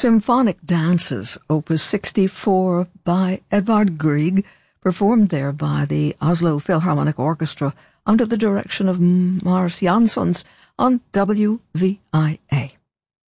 Symphonic Dances, Opus 64 by Edvard Grieg, performed there by the Oslo Philharmonic Orchestra under the direction of Mars Janssons on WVIA.